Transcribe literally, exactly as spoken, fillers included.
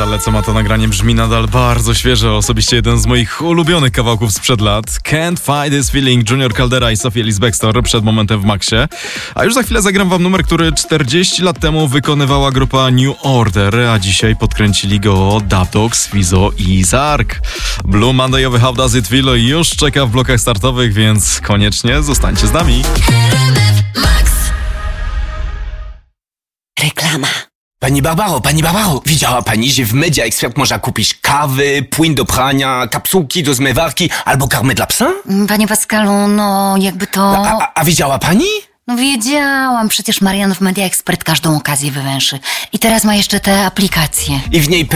ale co ma to nagranie brzmi nadal bardzo świeże. Osobiście jeden z moich ulubionych kawałków sprzed lat. Can't Fight This Feeling, Junior Caldera i Sophie Ellis-Bextor przed momentem w Maxie. A już za chwilę zagram wam numer, który czterdzieści lat temu wykonywała grupa New Order, a dzisiaj podkręcili go Dub Dogs, Fizo i Zark. Blue Mondayowy How Does It Feel już czeka w blokach startowych, więc koniecznie zostańcie z nami. Reklama. Pani Barbaro, pani Barbaro, widziała pani, że w Media Expert można kupić kawy, płyn do prania, kapsułki do zmywarki albo karmę dla psa? Panie Pascalu, no jakby to... A, a, a widziała pani? No wiedziałam, przecież Marian w Media Expert każdą okazję wywęszy. I teraz ma jeszcze te aplikacje. I w niej